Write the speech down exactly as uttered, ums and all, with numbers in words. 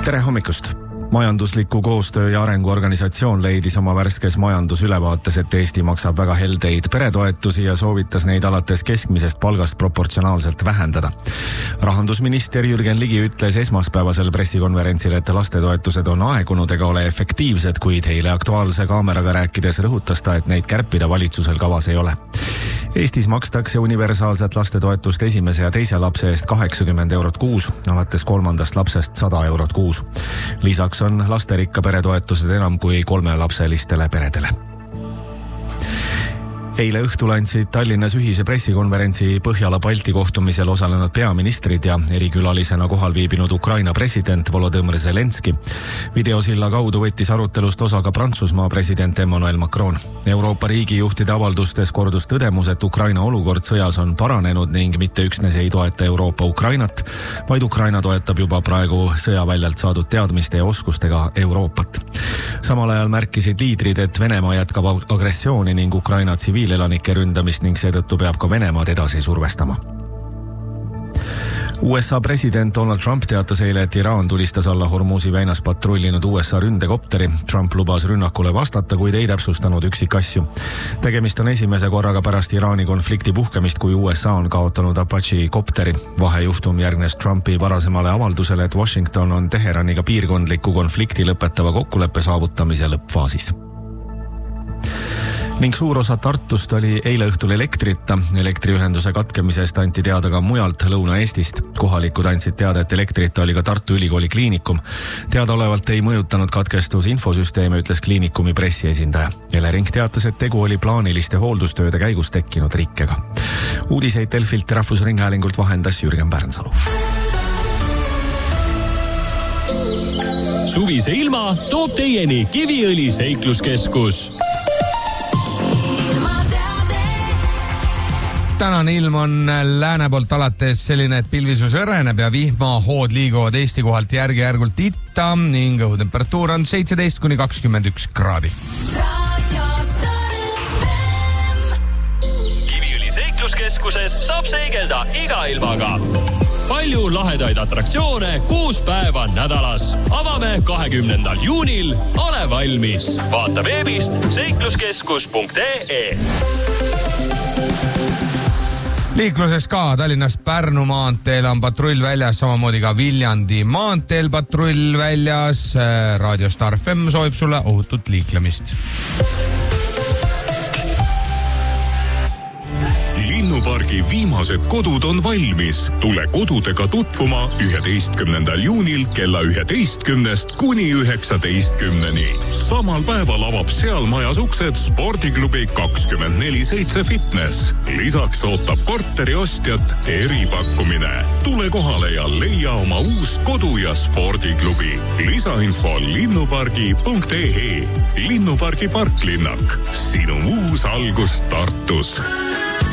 Tere hommikust! Majandusliku koostöö ja arenguorganisatsioon leidis oma värskes majandusülevaates, et Eesti maksab väga heldeid peretoetusi ja soovitas neid alates keskmisest palgast proportsionaalselt vähendada. Rahandusminister Jürgen Ligi ütles esmaspäevasel pressikonverentsil, et lastetoetused on aegunud ega ole efektiivsed, kuid eile Aktuaalse kaameraga rääkides rõhutas ta, et neid kärpida valitsusel kavas ei ole. Eestis makstakse universaalset lastetoetust esimese ja teise lapse eest kaheksakümmend eurot kuus, alates kolmandast lapsest sada eurot kuus. Lisaks on lasterikka peretoetused enam kui kolmelapselistele peredele. Eile õhtul andsid Tallinnas ühise pressikonverentsi Põhjala-Balti kohtumisel osalenud peaministrid ja erikülalisena kohal viibinud Ukraina president Volodõmõr Zelenski. Videosilla kaudu võttis arutelust osa ka Prantsusmaa president Emmanuel Macron. Euroopa riigijuhtide avaldustes kordus tõdemus, et Ukraina olukord sõjas on paranenud ning mitte üksnes ei toeta Euroopa Ukrainat, vaid Ukraina toetab juba praegu sõjaväljalt saadud teadmiste ja oskustega Euroopat. Samal ajal märkisid liidrid, et Venemaa jätkab agressiooni ning Ukraina tsiviilelanike ründamist ning seetõttu peab ka Venemaad edasi survestama. U S A president Donald Trump teatas eile, et Iraan tulistas alla Hormuzi väinas patrullinud U S A ründekopteri. Trump lubas rünnakule vastata, kuid ei täpsustanud üksikasju. Tegemist on esimese korraga pärast Iraani konflikti puhkemist, kui U S A on kaotanud Apache kopteri. Vahejuhtum järgnes Trumpi varasemale avaldusele, et Washington on Teheraniga piirkondliku konflikti lõpetava kokkuleppe saavutamise lõppfaasis. Ning suur osa Tartust oli eile õhtul elektrita. Elektriühenduse katkemisest anti teada ka mujalt Lõuna-Eestist. Kohalikud andsid teada, et elektrita oli ka Tartu Ülikooli kliinikum. Teadaolevalt ei mõjutanud katkestus infosüsteeme, ütles kliinikumi pressiesindaja. Elering teatas, et tegu oli plaaniliste hooldustööde käigus tekkinud rikkega. Uudiseid Delfilt Rahvusringhäälingult vahendas Jürgen Pärnsalu. Suvise ilma toob teieni Kiviõli seikluskeskus. Tänane ilm on lääne poolt alates selline, et pilvisus õreneb ja vihmahood liiguvad Eesti kohalt järgi-järgult itta ning õhutemperatuur on seitseteist kuni kakskümmend üks kraadi. Kiviõli seikluskeskuses saab seigelda iga ilmaga. Palju lahedaid atraktsioone kuus päeva nädalas. Avame kahekümnendal juunil. Ole valmis. Vaata veebist seikluskeskus punkt ee. Liikluses ka Tallinnast Pärnu maanteel on patrull väljas, samamoodi ka Viljandi maanteel patrull väljas. Radio Star F M soovib sulle ohutut liiklemist. Linnupargi viimased kodud on valmis. Tule kodudega tutvuma üheteistkümnendal juunil kella üheteistkümnest kuni üheksateistkümneni. Samal päeval avab seal majas uksed spordiklubi kakskümmend neli seitse fitness. Lisaks ootab korteri ostjat eripakkumine. Tule kohale ja leia oma uus kodu- ja spordiklubi. Lisainfo linnupargi punkt ee. Linnupargi parklinnak. Sinu uus algus Tartus.